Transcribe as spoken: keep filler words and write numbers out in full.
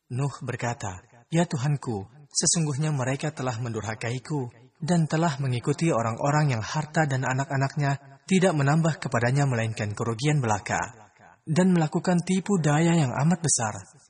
Nuh berkata, "Ya Tuhanku, sesungguhnya mereka telah mendurhakaiku dan telah mengikuti orang-orang yang harta dan anak-anaknya tidak menambah kepadanya melainkan kerugian belaka, dan melakukan tipu daya yang amat besar.